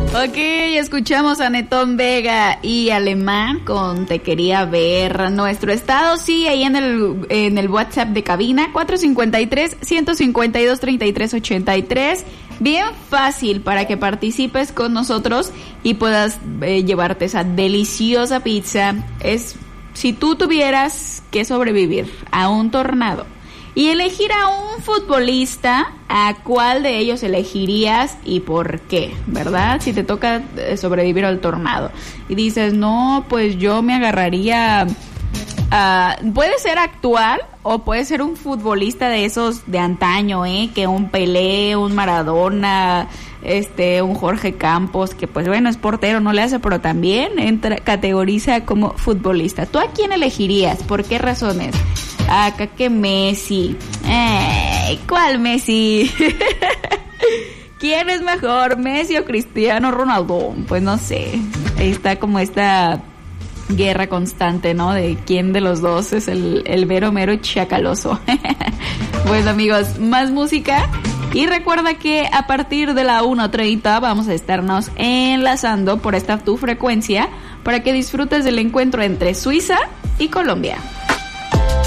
Ok, escuchamos a Netón Vega y Alemán con Te Quería Ver. Nuestro estado sigue ahí en el WhatsApp de cabina, 453-152-3383. Bien fácil para que participes con nosotros y puedas llevarte esa deliciosa pizza. Es si tú tuvieras que sobrevivir a un tornado y elegir a un futbolista, ¿a cuál de ellos elegirías y por qué? ¿Verdad? Si te toca sobrevivir al tornado y dices, no, pues yo me agarraría puede ser actual o puede ser un futbolista de esos de antaño, que un Pelé, un Maradona, un Jorge Campos, que pues bueno, es portero, no le hace, pero también categoriza como futbolista. ¿Tú a quién elegirías? ¿Por qué razones? Acá que Messi. ¿Cuál Messi? ¿Quién es mejor, Messi o Cristiano Ronaldo? Pues no sé. Ahí está como esta guerra constante, ¿no? De quién de los dos es el mero chacaloso. Bueno, amigos, más música. Y recuerda que a partir de la 1:30 vamos a estarnos enlazando por esta tu frecuencia para que disfrutes del encuentro entre Suiza y Colombia.